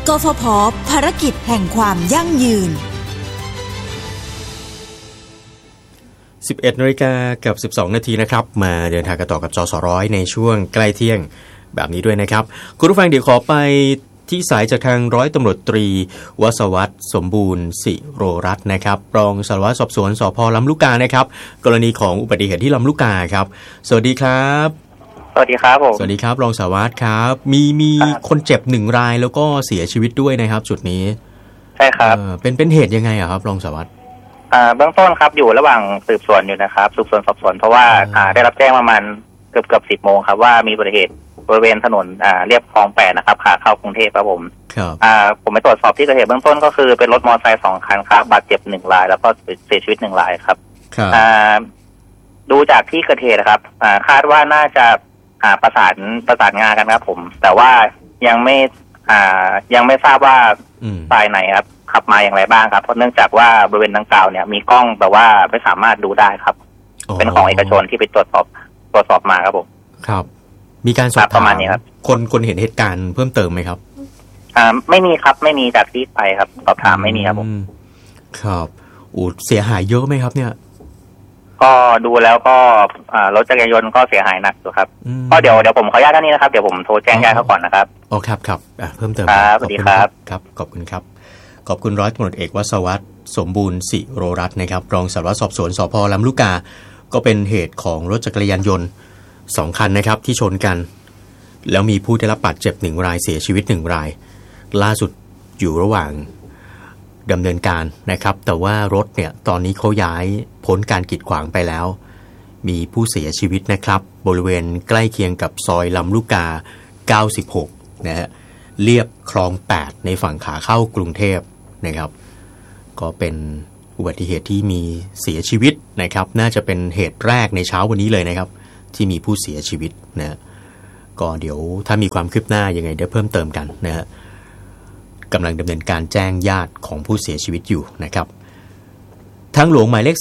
กฟผ.ภารกิจแห่งความยั่งยืน 11 นาฬิกากับ 12 นาทีนะครับมาเดินทางกันต่อกับจสร้อยในช่วงใกล้เที่ยงแบบนี้ด้วยนะครับคุณผู้ฟังเดี๋ยวขอไปที่สายจากทางร้อยตำรวจตรีวศวัฒน์สมบูรณ์สิโรรัตน์นะครับรองสารวัตรสอบสวนสภ.ลำลูกกานะครับกรณีของอุบัติเหตุที่ลำลูกกาครับสวัสดีครับสวัสดีครับผมสวัสดีครับรองสารวัตรครับมีคนเจ็บ1 รายแล้วก็เสียชีวิตด้วยนะครับจุดนี้ใช่ครับเป็นเหตุยังไงอะครับรองสารวัตรเบื้องต้นครับอยู่ระหว่างสืบสวนอยู่นะครับสืบสวนสอบสวนเพราะว่าได้รับแจ้งประมาณเกือบ10 โมงครับว่ามีอุบัติเหตุบริเวณถนนเรียบคลอง8นะครับขาเข้ากรุงเทพครับผมผมไปตรวจสอบที่เกิดเหตุเบื้องต้นก็คือเป็นรถมอเตอร์ไซค์2 คันครับบาดเจ็บ1 รายแล้วก็เสียชีวิต1 รายครับดูจากที่เกิดเหตุครับคาดว่าน่าจะประสานงานกันครับผมแต่ว่ายังไม่ทราบว่าฝ่ายไหนครับขับมาอย่างไรบ้างครับเพราะเนื่องจากว่าบริเวณดังกล่าวเนี่ยมีกล้องแต่ว่าไม่สามารถดูได้ครับเป็นของเอกชนที่ไปตรวจสอบมาครับผมครับมีการสอบถามคนเห็นเหตุการณ์เพิ่มเติมไหมครับไม่มีครับไม่มีจากที่ไปครับสอบถามไม่มีครับผมครับเสียหายเยอะไหมครับเนี่ยก็ดูแล้วก็รถจักรยานยนต์ก็เสียหายหนักอยู่ครับก็เดี๋ยวผมขออนุญาตท่านนี้นะครับเดี๋ยวผมโทรแจ้งญาติเขาก่อนนะครับอ๋อครับเพิ่มเติมสวัสดีครับครับขอบคุณครับขอบคุณร้อยตำรวจเอกวศวัฒน์สมบูรณ์สิโรรัตน์นะครับรองสารวัตรสอบสวนสภ.ลำลูกกาก็เป็นเหตุของรถจักรยานยนต์2 คันนะครับที่ชนกันแล้วมีผู้ได้รับบาดเจ็บ1 รายเสียชีวิต1 รายล่าสุดอยู่ระหว่างดำเนินการนะครับแต่ว่ารถเนี่ยตอนนี้เขาย้ายพ้นการกีดขวางไปแล้วมีผู้เสียชีวิตนะครับบริเวณใกล้เคียงกับซอยลำลูกกา96นะฮะเลียบคลอง8ในฝั่งขาเข้ากรุงเทพนะครับก็เป็นอุบัติเหตุที่มีเสียชีวิตนะครับน่าจะเป็นเหตุแรกในเช้าวันนี้เลยนะครับที่มีผู้เสียชีวิตนะก็เดี๋ยวถ้ามีความคืบหน้ายังไงเดี๋ยวเพิ่มเติมกันนะฮะกำลังดำเนินการแจ้งญาติของผู้เสียชีวิตอยู่นะครับทางหลวงหมายเลข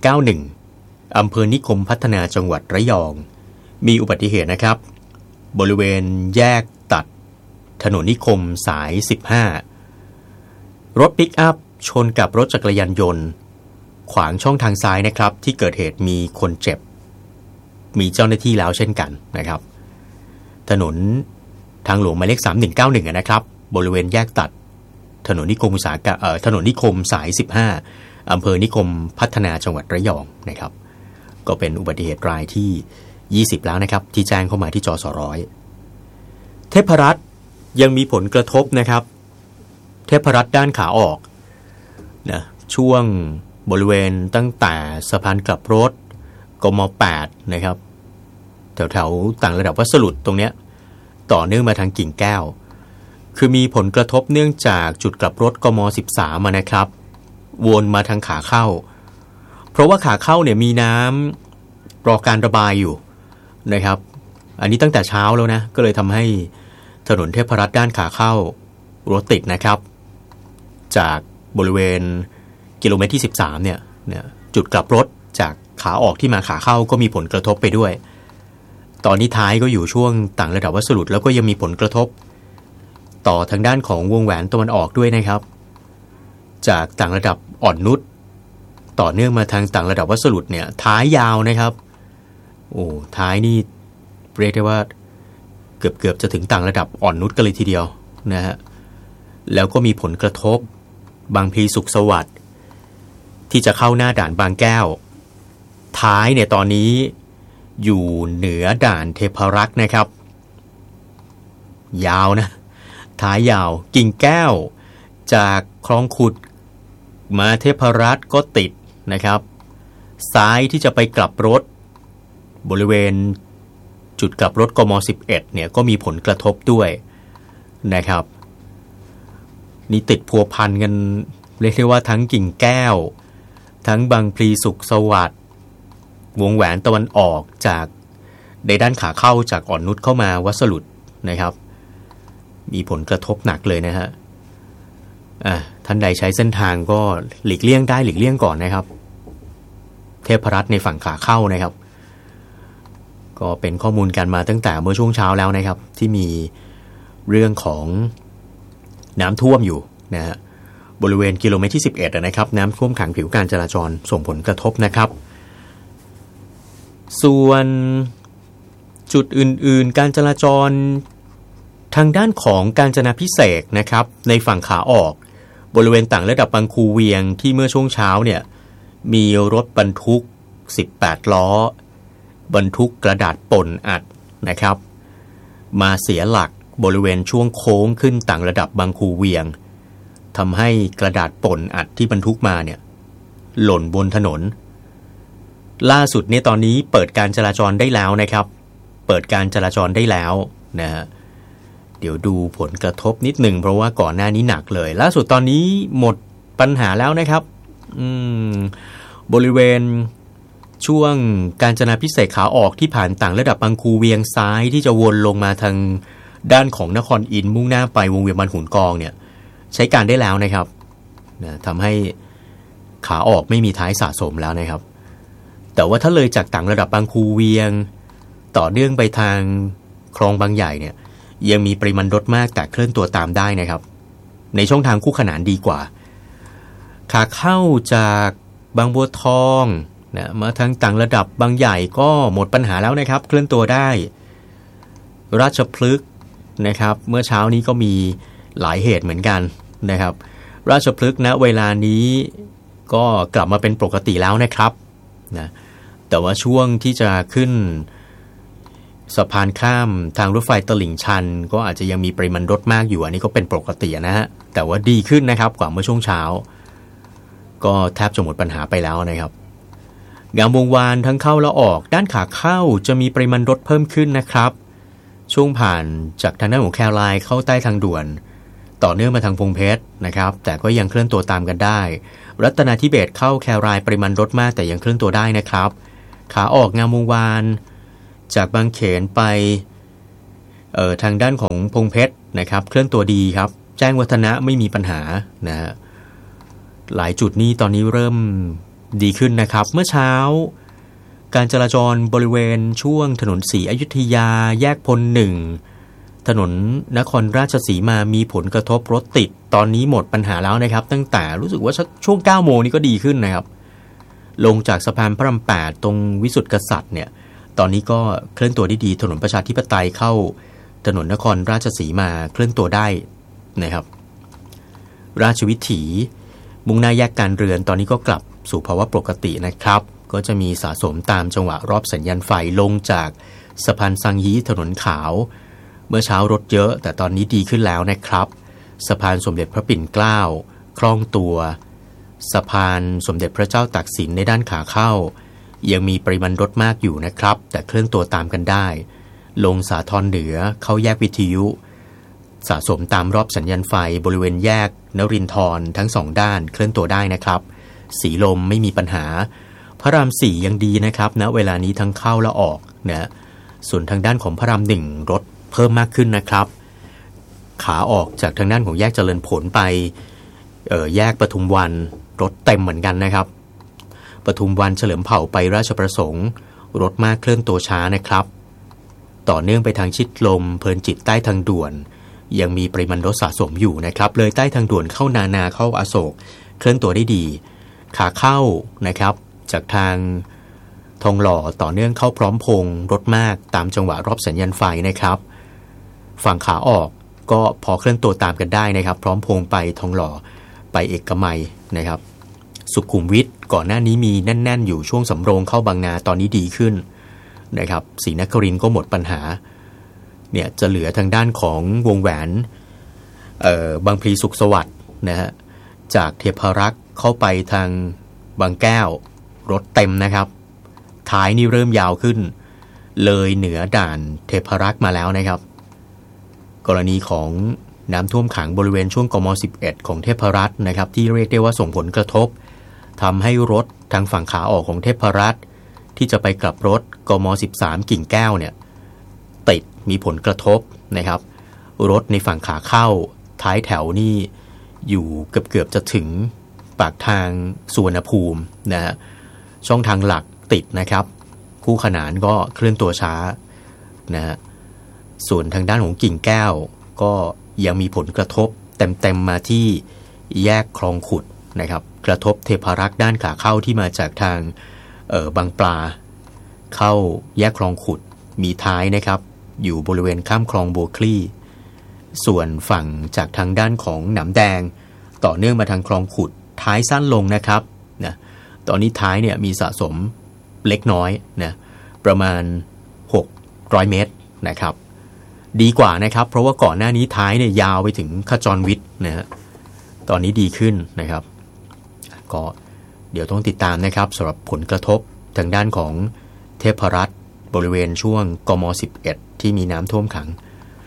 3191อำเภอนิคมพัฒนาจังหวัดระยองมีอุบัติเหตุนะครับบริเวณแยกตัดถนนนิคมสาย15รถปิกอัพชนกับรถจักรยานยนต์ขวางช่องทางซ้ายนะครับที่เกิดเหตุมีคนเจ็บมีเจ้าหน้าที่แล้วเช่นกันนะครับถนนทางหลวงหมายเลข3191นะครับบริเวณแยกตัดถนนนิคมถนนนิคมสาย15อำเภอนิคมพัฒนาจังหวัดระยองนะครับก็เป็นอุบัติเหตุรายที่20แล้วนะครับที่แจ้งเข้ามาที่จสร้อยเทพรัตน์ยังมีผลกระทบนะครับเทพรัตน์ด้านขาออกนะช่วงบริเวณตั้งแต่สะพานกลับรถกม8นะครับแถวต่างระดับวัสดุตรงเนี้ยต่อเนื่องมาทางกิ่งแก้วคือมีผลกระทบเนื่องจากจุดกลับรถกม13นะครับวนมาทางขาเข้าเพราะว่าขาเข้าเนี่ยมีน้ำรอการระบายอยู่นะครับอันนี้ตั้งแต่เช้าแล้วนะก็เลยทำให้ถนนเทพรัตน์ด้านขาเข้ารถติดนะครับจากบริเวณกิโลเมตรที่13เนี่ยจุดกลับรถจากขาออกที่มาขาเข้าก็มีผลกระทบไปด้วยตอนนี้ท้ายก็อยู่ช่วงต่างระดับวัสดุแล้วก็ยังมีผลกระทบต่อทางด้านของวงแหวนตะวันออกด้วยนะครับจากต่างระดับอ่อนนุชต่อเนื่องมาทางต่างระดับวัสดุเนี่ยท้ายยาวนะครับโอ้ท้ายนี่เรียกได้ว่าเกือบจะถึงต่างระดับอ่อนนุชกันเลยทีเดียวนะฮะแล้วก็มีผลกระทบบางพลีสุขสวัสดิ์ที่จะเข้าหน้าด่านบางแก้วท้ายเนี่ยตอนนี้อยู่เหนือด่านเทพรักษ์นะครับยาวนะท้ายยาวกิ่งแก้วจากคลองขุดมาเทพรัตน์ก็ติดนะครับซ้ายที่จะไปกลับรถบริเวณจุดกลับรถกม11เนี่ยก็มีผลกระทบด้วยนะครับนี่ติดพัวพันกันเรียกได้ว่าทั้งกิ่งแก้วทั้งบางพลีสุขสวัสดิ์วงแหวนตะวันออกจากในด้านขาเข้าจากอ่อนนุชเข้ามาวัสดุนะครับมีผลกระทบหนักเลยนะฮะท่านใดใช้เส้นทางก็หลีกเลี่ยงได้หลีกเลี่ยงก่อนนะครับเทพรัตน์ในฝั่งขาเข้านะครับก็เป็นข้อมูลกันมาตั้งแต่เมื่อช่วงเช้าแล้วนะครับที่มีเรื่องของน้ำท่วมอยู่นะฮะบริเวณกิโลเมตรที่11นะครับน้ำท่วมขังผิวการจราจรส่งผลกระทบนะครับส่วนจุดอื่นๆการจราจรทางด้านของกาญจนาภิเษกนะครับในฝั่งขาออกบริเวณต่างระดับบางคูเวียงที่เมื่อช่วงเช้าเนี่ยมีรถบรรทุก18ล้อบรรทุกกระดาษป่นอัดนะครับมาเสียหลักบริเวณช่วงโค้งขึ้นต่างระดับบางคูเวียงทำให้กระดาษป่นอัดที่บรรทุกมาเนี่ยหล่นบนถนนล่าสุดเนี่ยตอนนี้เปิดการจราจรได้แล้วนะครับเปิดการจราจรได้แล้วนะฮะเดี๋ยวดูผลกระทบนิดหนึ่งเพราะว่าก่อนหน้านี้หนักเลยล่าสุดตอนนี้หมดปัญหาแล้วนะครับบริเวณช่วงกาญจนาภิเษกขาออกที่ผ่านต่างระดับบางคูเวียงซ้ายที่จะวนลงมาทางด้านของนครอินทร์มุ่งหน้าไปวงเวียนบางขุนกองเนี่ยใช้การได้แล้วนะครับนะทำให้ขาออกไม่มีท้ายสะสมแล้วนะครับแต่ว่าถ้าเลยจากต่างระดับบางคูเวียงต่อเนื่องไปทางคลองบางใหญ่เนี่ยยังมีปริมาณรถมากแต่เคลื่อนตัวตามได้นะครับในช่องทางคู่ขนานดีกว่าขาเข้าจากบางบัวทองนะมาทางต่างระดับบางใหญ่ก็หมดปัญหาแล้วนะครับเคลื่อนตัวได้ราชพฤกษ์นะครับเมื่อเช้านี้ก็มีหลายเหตุเหมือนกันนะครับราชพฤกษ์ณเวลานี้ก็กลับมาเป็นปกติแล้วนะครับนะแต่ว่าช่วงที่จะขึ้นสะพานข้ามทางรถไฟตลิ่งชันก็อาจจะยังมีปริมาณรถมากอยู่อันนี้ก็เป็นปกตินะฮะแต่ว่าดีขึ้นนะครับกว่าเมื่อช่วงเช้าก็แทบจะหมดปัญหาไปแล้วนะครับงามวงวานทั้งเข้าและออกด้านขาเข้าจะมีปริมาณรถเพิ่มขึ้นนะครับช่วงผ่านจากทางด้านของแคลไลน์เข้าใต้ทางด่วนต่อเนื่องมาทางพงเพชรนะครับแต่ก็ยังเคลื่อนตัวตามกันได้รัตนาธิเบศเข้าแคลไลน์ปริมาณรถมากแต่ยังเคลื่อนตัวได้นะครับขาออกงามวงวานจากบางเขนไปทางด้านของพงเพชรนะครับเคลื่อนตัวดีครับแจ้งวัฒนะไม่มีปัญหานะฮะหลายจุดนี้ตอนนี้เริ่มดีขึ้นนะครับเมื่อเช้าการจราจรบริเวณช่วงถนนศรีอยุธยาแยกพล1ถนนนครราชสีมามีผลกระทบรถติดตอนนี้หมดปัญหาแล้วนะครับตั้งแต่รู้สึกว่าช่วง 9 โมงนี้ก็ดีขึ้นนะครับลงจากสะพานพระราม 8ตรงวิสุทธิกษัตริย์เนี่ยตอนนี้ก็เคลื่อนตัวได้ดีถนนประชาธิปไตยเข้าถนนนครราชสีมาเคลื่อนตัวได้นะครับราชวิถีมุ่งหน้าแยกการเรือนตอนนี้ก็กลับสู่ภาวะปกตินะครับก็จะมีสะสมตามจังหวะรอบสัญญาณไฟลงจากสะพานซังฮีถนนขาวเมื่อเช้ารถเยอะแต่ตอนนี้ดีขึ้นแล้วนะครับสะพานสมเด็จพระปิ่นเกล้าคล่องตัวสะพานสมเด็จพระเจ้าตากสินในด้านขาเข้ายังมีปริมาณรถมากอยู่นะครับแต่เคลื่อนตัวตามกันได้ลงสาทรเหนือเข้าแยกวิทยุสะสมตามรอบสัญญาณไฟบริเวณแยกนรินทร์ทั้งสองด้านเคลื่อนตัวได้นะครับสีลมไม่มีปัญหาพระราม 4ยังดีนะครับณเวลานี้ทั้งเข้าและออกนะส่วนทางด้านของพระราม 1รถเพิ่มมากขึ้นนะครับขาออกจากทางด้านของแยกเจริญผลไปแยกปทุมวันรถเต็มเหมือนกันนะครับปทุมวันเฉลิมเผ่าไปราชประสงค์รถมากเคลื่อนตัวช้านะครับต่อเนื่องไปทางชิดลมเพลินจิตใต้ทางด่วนยังมีปริมาณรถสะสมอยู่นะครับเลยใต้ทางด่วนเข้านาเข้าอโศกเคลื่อนตัวได้ดีขาเข้านะครับจากทางทองหล่อต่อเนื่องเข้าพร้อมพงษ์รถมากตามจังหวะรอบสัญญาณไฟนะครับฝั่งขาออกก็พอเคลื่อนตัวตามกันได้นะครับพร้อมพงษ์ไปทองหล่อไปเอกมัยนะครับสุขุมวิทก่อนหน้านี้มีแน่นๆอยู่ช่วงสำโรงเข้าบางนาตอนนี้ดีขึ้นนะครับศรีนครินทร์ก็หมดปัญหาเนี่ยจะเหลือทางด้านของวงแหวนบางพลีสุขสวัสดิ์นะฮะจากเทพารักษ์เข้าไปทางบางแก้วรถเต็มนะครับท้ายนี่เริ่มยาวขึ้นเลยเหนือด่านเทพารักษ์มาแล้วนะครับกรณีของน้ำท่วมขังบริเวณช่วงกม11ของเทพรัตน์นะครับที่เรียกได้ว่าส่งผลกระทบทำให้รถทางฝั่งขาออกของเทพรัตน์ที่จะไปกลับรถกม13กิ่งแก้วเนี่ยติดมีผลกระทบนะครับรถในฝั่งขาเข้าท้ายแถวนี่อยู่เกือบจะถึงปากทางสุวรรณภูมินะฮะช่องทางหลักติดนะครับคู่ขนานก็เคลื่อนตัวช้านะฮะส่วนทางด้านของกิ่งแก้วก็ยังมีผลกระทบเต็มมาที่แยกคลองขุดนะครับกระทบเทพารักษ์ด้านขาเข้าที่มาจากทางบางปลาเข้าแยกคลองขุดมีท้ายนะครับอยู่บริเวณข้ามคลองบัวคลี่ส่วนฝั่งจากทางด้านของหนำแดงต่อเนื่องมาทางคลองขุดท้ายสั้นลงนะครับนะตอนนี้ท้ายเนี่ยมีสะสมเล็กน้อยนะประมาณ600เมตรนะครับดีกว่านะครับเพราะว่าก่อนหน้านี้ท้ายเนี่ยยาวไปถึงขจรวิทย์นะฮะตอนนี้ดีขึ้นนะครับก็เดี๋ยวต้องติดตามนะครับสำหรับผลกระทบทางด้านของเทพรัตน์บริเวณช่วงกม11ที่มีน้ำท่วมขัง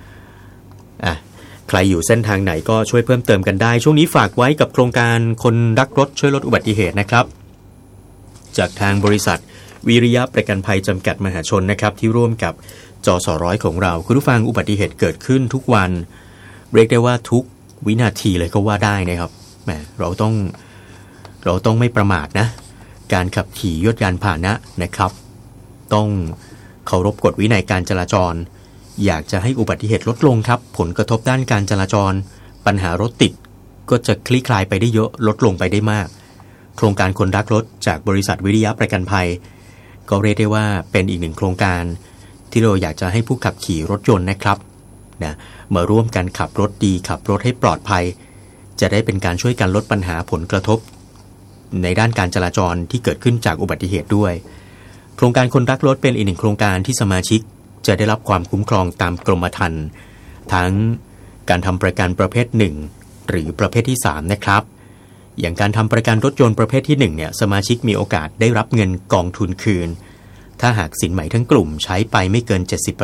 ใครอยู่เส้นทางไหนก็ช่วยเพิ่มเติมกันได้ช่วงนี้ฝากไว้กับโครงการคนรักรถช่วยลดอุบัติเหตุนะครับจากทางบริษัทวิริยะประกันภัยจำกัดมหาชนนะครับที่ร่วมกับจสร้อยของเราคุณผู้ฟังอุบัติเหตุเกิดขึ้นทุกวันเรียกได้ว่าทุกวินาทีเลยก็ว่าได้นะครับแหมเราต้องไม่ประมาทนะการขับขี่ยวดยานพาหนะนะครับต้องเคารพกฎวินัยการจราจรอยากจะให้อุบัติเหตุลดลงครับผลกระทบด้านการจราจรปัญหารถติดก็จะคลี่คลายไปได้เยอะลดลงไปได้มากโครงการคนรักรถจากบริษัทวิริยะประกันภัยก็เรียกได้ว่าเป็นอีกหนึ่งโครงการที่เราอยากจะให้ผู้ขับขี่รถยนต์นะครับนะมาร่วมกันขับรถดีขับรถให้ปลอดภัยจะได้เป็นการช่วยกันลดปัญหาผลกระทบในด้านการจราจรที่เกิดขึ้นจากอุบัติเหตุด้วยโครงการคนรักรถเป็นอีกหนึ่งโครงการที่สมาชิกจะได้รับความคุ้มครองตามกรมธรรม์ทั้งการทำประกันประเภท1หรือประเภทที่3นะครับอย่างการทำประกันรถยนต์ประเภทที่1เนี่ยสมาชิกมีโอกาสได้รับเงินกองทุนคืนถ้าหากสินไหมทั้งกลุ่มใช้ไปไม่เกิน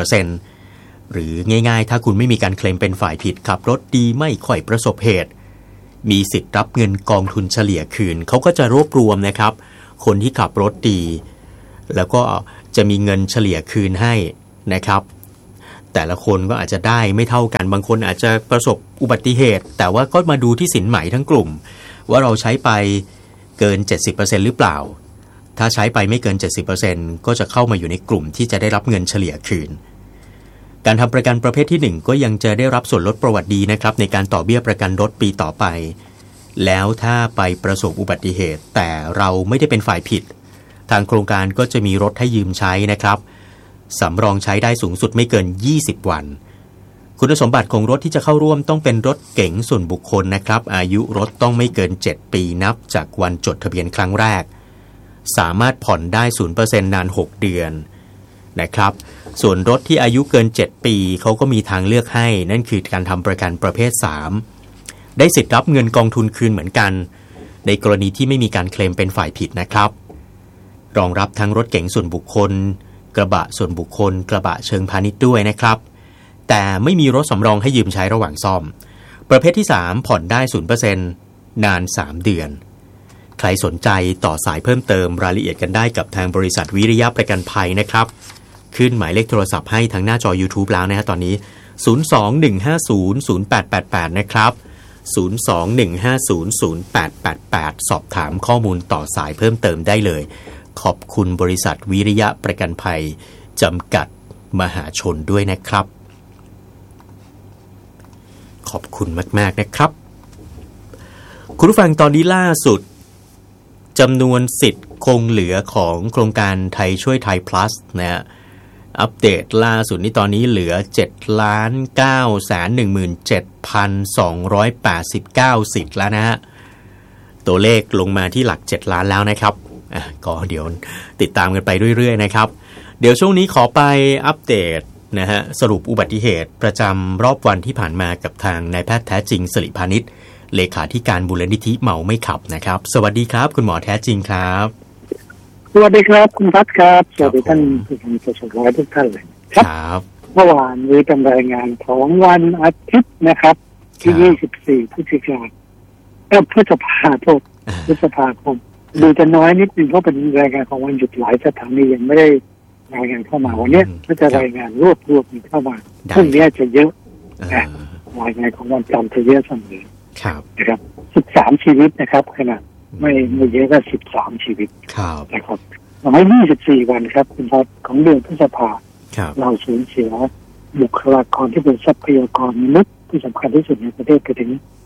70% หรือง่ายๆถ้าคุณไม่มีการเคลมเป็นฝ่ายผิดขับรถดีไม่ค่อยประสบเหตุมีสิทธิ์รับเงินกองทุนเฉลี่ยคืนเขาก็จะรวบรวมนะครับคนที่ขับรถดีแล้วก็จะมีเงินเฉลี่ยคืนให้นะครับแต่ละคนก็อาจจะได้ไม่เท่ากันบางคนอาจจะประสบอุบัติเหตุแต่ว่าก็มาดูที่สินไหมทั้งกลุ่มว่าเราใช้ไปเกิน 70% หรือเปล่าถ้าใช้ไปไม่เกิน 70% ก็จะเข้ามาอยู่ในกลุ่มที่จะได้รับเงินเฉลี่ยคืนการทำประกันประเภทที่1ก็ยังจะได้รับส่วนลดประวัติดีนะครับในการต่อเบี้ยประกันรถปีต่อไปแล้วถ้าไปประสบอุบัติเหตุแต่เราไม่ได้เป็นฝ่ายผิดทางโครงการก็จะมีรถให้ยืมใช้นะครับสำรองใช้ได้สูงสุดไม่เกิน20วันคุณสมบัติของรถที่จะเข้าร่วมต้องเป็นรถเก๋งส่วนบุคคลนะครับอายุรถต้องไม่เกิน7ปีนับจากวันจดทะเบียนครั้งแรกสามารถผ่อนได้ 0% นาน6เดือนนะครับส่วนรถที่อายุเกิน7ปีเขาก็มีทางเลือกให้นั่นคือการทำประกันประเภท3ได้สิทธิ์รับเงินกองทุนคืนเหมือนกันในกรณีที่ไม่มีการเคลมเป็นฝ่ายผิดนะครับรองรับทั้งรถเก๋งส่วนบุคคลกระบะส่วนบุคคลกระบะเชิงพาณิชย์ด้วยนะครับแต่ไม่มีรถสำรองให้ยืมใช้ระหว่างซ่อมประเภทที่3ผ่อนได้ 0% นาน3เดือนใครสนใจต่อสายเพิ่มเติมรายละเอียดกันได้กับทางบริษัทวิริยะประกันภัยนะครับขึ้นหมายเลขโทรศัพท์ให้ทางหน้าจอ YouTube แล้วนะฮะตอนนี้021500888นะครับ021500888สอบถามข้อมูลต่อสายเพิ่มเติมได้เลยขอบคุณบริษัทวิริยะประกันภัยจำกัดมหาชนด้วยนะครับขอบคุณมากๆนะครับคุณผู้ฟังตอนนี้ล่าสุดจำนวนสิทธิ์คงเหลือของโครงการไทยช่วยไทย plus นะฮะอัปเดตล่าสุดนี้ตอนนี้เหลือ 7,917,289 สิทธิ์แล้วนะฮะตัวเลขลงมาที่หลัก7ล้านแล้วนะครับก็เดี๋ยวติดตามกันไปเรื่อยๆนะครับเดี๋ยวช่วงนี้ขอไปอัปเดตนะฮะสรุปอุบัติเหตุประจำรอบวันที่ผ่านมากับทางนายแพทย์แท้จริงสิริพานิชเลขาธิการมูลนิธิเมาไม่ขับนะครับสวัสดีครับคุณหมอแท้จริงครับสวัสดีครับคุณพัฒน์ครับสวัสดีท่านผู้ฟังผู้ชมทุกท่านเลยครับเมื่อวานมีเป็นรายงานของวันอาทิตย์นะครับที่24พฤศจิกายนพฤษภาคมดูจะน้อยนิดนึงเพราะเป็นรายงานของวันหยุดหลายสถานียังไม่ได้รายงานเข้ามาวันนี้ก็จะรายงานรวบเข้ามาพรุ่งนี้จะเยอะรายงานของวันจันทร์จะเยอะเสมอนะครับ13ชีวิตนะครับขนาดไม่เยอะก็13ชีวิตนะครับใน24วันครับคุณพ่อของเดือนพฤษภาเราสูญเสียบุคลากรที่เป็นทรัพยากรมนุษย์ที่สำคัญที่สุดในประเทศไปถึง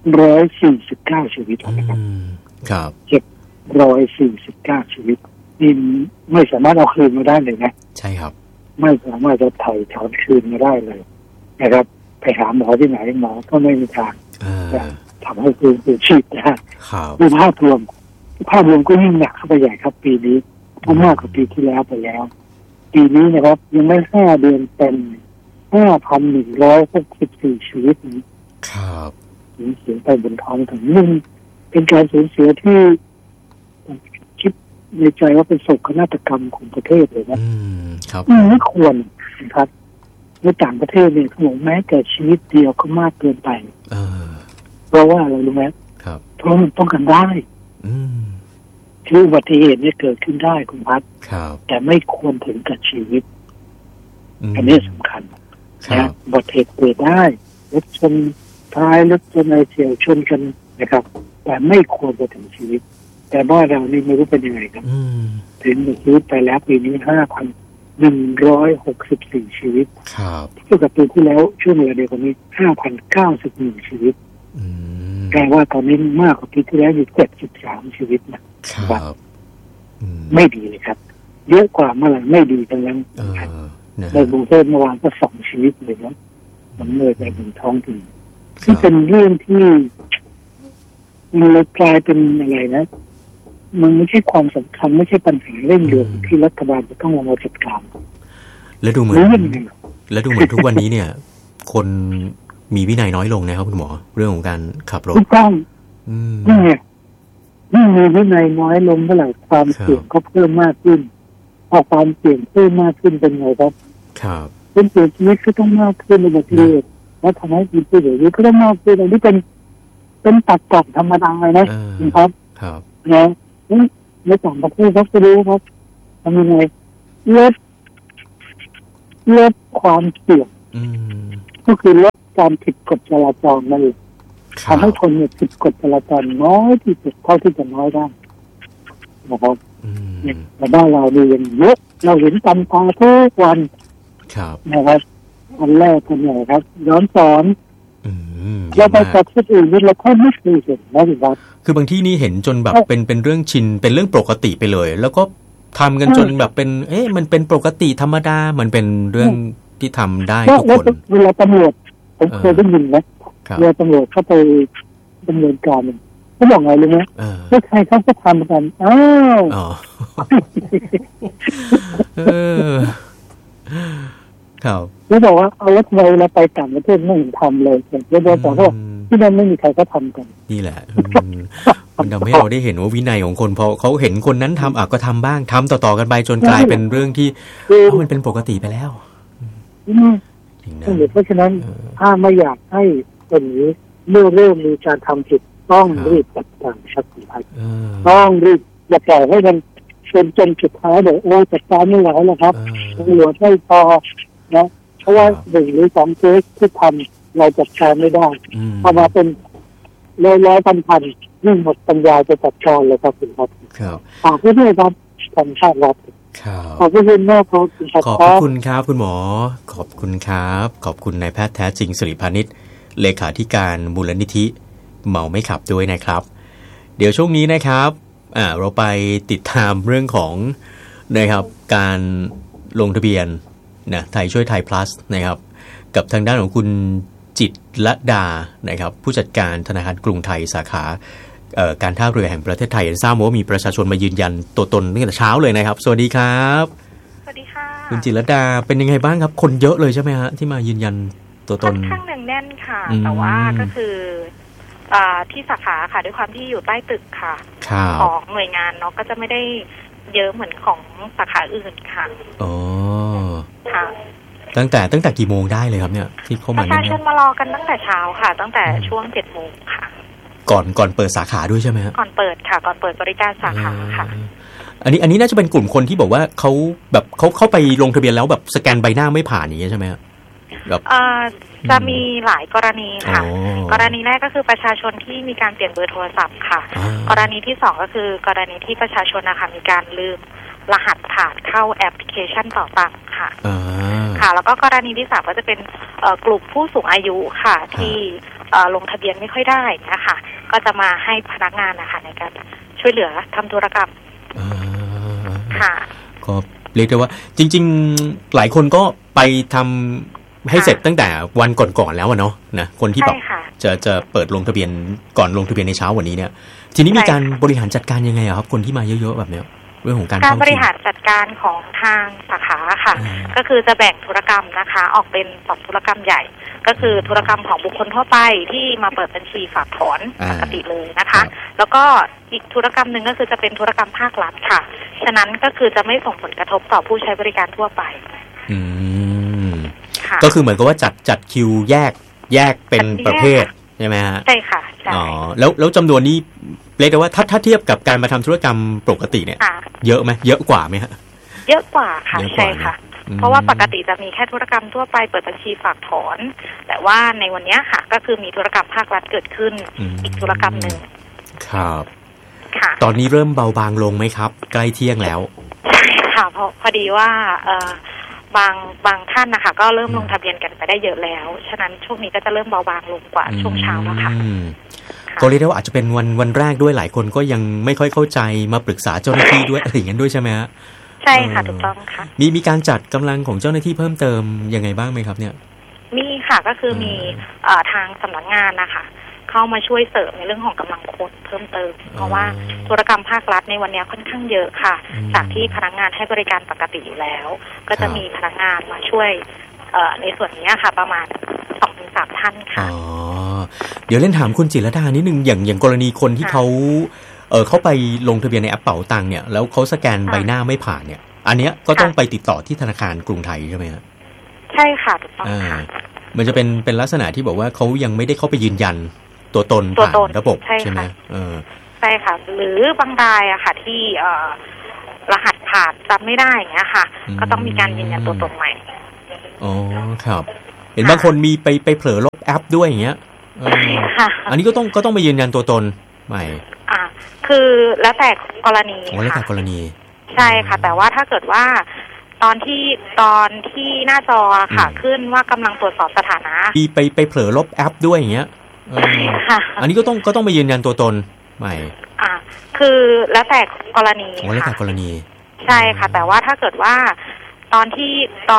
749ชีวิตนะครับครับ 749ชีวิตนี่ไม่สามารถเอาคืนมาได้เลยนะใช่ครับไม่สามารถจะถ่ายถอนคืนมาได้เลยนะครับไปหาหมอที่ไหนหมอก็ไม่มีทางจะทำให้คืนชีพได้ดูภาพรวมก็ยิ่งหนักเข้าไปใหญ่ครับปีนี้มากกว่าปีที่แล้วไปแล้วปีนี้นะครับยังไม่5 เดือนเต็ม 5,164 ชีวิตนี้ครับสูญเสียไปบนท้องถนนเป็นการสูญเสียที่คิดในใจว่าเป็นโศกนาฏกรรมของประเทศเลยนะครับไม่ควรนะครับในต่างประเทศเนี่ยเขาบอกแม้แต่ชีวิตเดียวก็มากเกินไปเพราะว่าอะไรรู้ไหมครับเพราะมันป้องกันได้คืออุบัติเหตุเนี่ยเกิดขึ้นได้คุณพัฒน์แต่ไม่ควรถึงกับชีวิตอันนี้สำคัญนะอุบัติเหตุเกิดได้รถชนท้ายรถชนอะไรเฉี่ยวชนกันนะครับแต่ไม่ควรจะถึงชีวิตแต่บ้านเรานี่ไม่รู้เป็นยังไงครับถึงชีวิตไปแล้วปีนี้ 5,164 ชีวิตเทียบกับปีที่แล้วช่วงเวลาเดียวกันนี้ 5,091 ชีวิตแปลว่าตอนนี้มากกว่าปีที่แล้วอยู่73 ชีวิตนะครับไม่ดีเลยครับเยอะกว่าเมื่อไหร่ไม่ดีทั้งนั้นในกรุงเทพเมื่อวานก็2 ชีวิตเลยนะมันเลยไปบนท้องถิ่นที่เป็นเรื่องที่มันเลยกลายเป็นอะไรนะมันไม่ใช่ความสำคัญไม่ใช่ปัญหาเร่งด่วนที่รัฐบาลจะต้องมาจัดการแล้วดูเหมือนทุกวันนี้เนี่ยคนมีวินัยน้อยลงนะครับคุณหมอเรื่องของการขับรถถูกต้องนี่ไงนี่มีวินัยน้อยลงเท่าไหร่ความเสี่ยงก็เพิ่มมากขึ้นพอความเสี่ยงเพิ่มมากขึ้นเป็นไงครับเป็นเสี่ยงชีวิตก็ต้องมากขึ้นในประเทศแล้วทำให้มีผู้เสียชีวิตก็ต้องมากขึ้นอันนี้เป็นตัดกรอบธรรมดาเลยนะครับนะในต่างประเทศเขาจะรู้ครับทำยังไงลดความเสี่ยงก็คือลดการผิดกฎจราจรนั่นเองทำให้คนเนี่ยผิดกฎจราจรน้อยที่สุดเท่าที่จะน้อยได้นะครับแต่บ้านเราเนี่ยยังเยอะเราเห็นตามตาทุกวันนะครับอันแรกเป็นไงครับย้อนสอนเราไปกับที่อื่นนี่เราแค่ไม่เคยเห็นนะครับคือบางที่นี่เห็นจนแบบเป็นเรื่องชินเป็นเรื่องปกติไปเลยแล้วก็ทำกันจนแบบเป็นมันเป็นปกติธรรมดามันเป็นเรื่องที่ทำได้ทุกคนเวลาตำรวจผมเคยได้ยินนะเวลาตำรวจเข้าไปดำเนินการเขาบอกไงรู้ไหมว่าใครเขาจะทำกันครับเขาบอกว่าเอาแล้วทำไมเราไปต่างประเทศไม่เห็นทำเลยแล้วบอกว่าที่นั่นไม่มีใครก็ทำกันนี่แหละมันทำให้เราได้เห็นว่าวินัยของคนพอเขาเห็นคนนั้นทำก็ทำบ้างทำต่อๆกันไปจนกลายเป็นเรื่องที่มันเป็นปกติไปแล้วเพราะฉะนั้นถ้าไม่อยากให้คนนี้เมื่อเริ่มมีการทำผิดต้องรีบจัดการชัดเจนต้องรีบอย่าปล่อยให้มันจนสุดท้ายเดี๋ยวจัดการไม่ไหวแล้วครับตำรวจไม่พอนะเพราะว่า1 หรือ 2เคสที่ทำเราจัดการไม่ได้พอมาเป็นร้อยพันยิ่งหมดปัญญาจะจัดการเลยครับคุณครับฝากเพื่อนๆครับทำชาติรัฐขอบคุณมากครับขอบคุณครับคุณหมอขอบคุณครับขอบคุณนายแพทย์แท้จริงสิริพานิชเลขาธิการมูลนิธิเมาไม่ขับด้วยนะครับเดี๋ยวช่วงนี้นะครับเราไปติดตามเรื่องของนะครับการลงทะเบียนนะไทยช่วยไทย plus นะครับกับทางด้านของคุณจิตรลดานะครับผู้จัดการธนาคารกรุงไทยสาขาการท่าเรือแห่งประเทศไทยทราบว่ามีประชาชนมายืนยันตัวตนตั้งแต่เช้าเลยนะครับสวัสดีครับสวัสดีค่ะคุณจิตรลดาเป็นยังไงบ้างครับคนเยอะเลยใช่ไหมฮะที่มายืนยันตัวตนค่อนข้างหนึ่งแน่นค่ะแต่ว่าก็คือที่สาขาค่ะด้วยความที่อยู่ใต้ตึกค่ะของหน่วยงานเนาะก็จะไม่ได้เยอะเหมือนของสาขาอื่นค่ะอ๋อค่ะตั้งแต่กี่โมงได้เลยครับเนี่ยที่เข้ามาประชาชนมารอกันตั้งแต่เช้าค่ะตั้งแต่ช่วง 7 โมงค่ะก่อนเปิดสาขาด้วยใช่ไหมฮะก่อนเปิดค่ะก่อนเปิดบริการสาขาค่ะอันนี้น่าจะเป็นกลุ่มคนที่บอกว่าเขาแบบเขาเข้าไปลงทะเบียนแล้วแบบสแกนใบหน้าไม่ผ่านอย่างเงี้ยใช่ไหมครับจะมีหลายกรณีค่ะกรณีแรกก็คือประชาชนที่มีการเปลี่ยนเบอร์โทรศัพท์ค่ะกรณีที่2ก็คือกรณีที่ประชาชนนะคะมีการลืมรหัสผ่านเข้าแอปพลิเคชันเป๋าตังค์ค่ะค่ะแล้วก็กรณีที่3ก็จะเป็นกลุ่มผู้สูงอายุค่ะที่ลงทะเบียนไม่ค่อยได้นะคะก็จะมาให้พนักงานนะคะในการช่วยเหลือทำธุรกรรมค่ะก็เรียกได้ว่าจริงๆหลายคนก็ไปทำให้เสร็จตั้งแต่วันก่อนๆแล้วเนาะนะคนที่แบบจะเปิดลงทะเบียนก่อนลงทะเบียนในเช้าวันนี้เนี่ยทีนี้มีการบริหารจัดการยังไงครับคนที่มาเยอะๆแบบเนี้ยเรื่องของการบริหารจัดการของทางสาขาค่ะก็คือจะแบ่งธุรกรรมนะคะออกเป็น2ธุรกรรมใหญ่ก็คือธุรกรรมของบุคคลทั่วไปที่มาเปิดบัญชีฝากถอนปกติเลยนะคะแล้วก็อีกธุรกรรมหนึ่งก็คือจะเป็นธุรกรรมภาครัฐค่ะฉะนั้นก็คือจะไม่ส่งผลกระทบต่อผู้ใช้บริการทั่วไปก็คือเหมือนกับว่าจัดคิวแยกเป็นประเภทใช่ไหมฮะใช่ค่ะอ๋อแล้วจำนวนนี้เรียกได้ว่าถ้าเทียบกับการมาทำธุรกรรมปกติเนี่ยเยอะไหมเยอะกว่าไหมฮะเยอะกว่าค่ะใช่ค่ะเพราะว่าปกติจะมีแค่ธุรกรรมทั่วไปเปิดบัญชีฝากถอนแต่ว่าในวันนี้ค่ะก็คือมีธุรกรรมภาครัฐเกิดขึ้นอีกธุรกรรมหนึ่งครับค่ะตอนนี้เริ่มเบาบางลงไหมครับใกล้เที่ยงแล้วใช่ค่ะพอดีว่าบางท่านนะคะก็เริ่มลงทะเบียนกันไปได้เยอะแล้วฉะนั้นช่วงนี้ก็จะเริ่มเบาบางลงกว่าช่วงเช้าแล้วค่ะก็เรียกได้ว่าอาจจะเป็นวันแรกด้วยหลายคนก็ยังไม่ค่อยเข้าใจมาปรึกษาเจ้าหน้าที่ด้วยอะไรอย่างนั้นด้วยใช่ไหมฮะใช่ค่ะถูกต้องค่ะมีการจัดกำลังของเจ้าหน้าที่เพิ่มเติมยังไงบ้างไหมครับเนี่ยมีค่ะก็คือมีทางสำนักงานนะคะเข้ามาช่วยเสริมในเรื่องของกำลังคนเพิ่มเติมเพราะว่าธุรกรรมภาครัฐในวันนี้ค่อนข้างเยอะค่ะจากที่พนักงานให้บริการปกติอยู่แล้วก็จะมีพนักงานมาช่วยในส่วนนี้ค่ะประมาณ 2-3 ท่านค่ะเดี๋ยวเล่นถามคุณจิรดานิดนึงอย่างกรณีคนที่เขาไปลงทะเบียนในแอปเป๋าตังค์เนี่ยแล้วเขาสแกนใบหน้าไม่ผ่านเนี่ยอันเนี้ยก็ต้องไปติดต่อที่ธนาคารกรุงไทยใช่ไหมครับใช่ค่ะถูกต้องค่ะมันจะเป็นลักษณะที่บอกว่าเขายังไม่ได้เข้าไปยืนยันตัวตนผ่านระบบใช่ไหมใช่ค่ะหรือบางรายอะค่ะที่รหัสผ่านจำไม่ได้อย่างเงี้ยค่ะก็ต้องมีการยืนยันตัวตนใหม่อ๋อครับเห็นบางคนมีไปเผลอลบแอปด้วยอย่างเงี้ยอันนี้ก็ต้องไปยืนยันตัวตนใหม่คือแล้วแต่กรณีแล้วแต่กรณีใช่ค่ะแต่ว่าถ้าเกิดว่าตอนที่หน้าจอค่ะขึ้นว่ากำลังตรวจสอบสถานะไปเผลอลบแอปด้วยอย่างเงี้ยอันนี้ก็ต้องไปยืนยันตัวตนใหม่คือแล้วแต่กรณีแล้วแต่กรณีใช่ค่ะแต่ว่าถ้าเกิดว่าตอน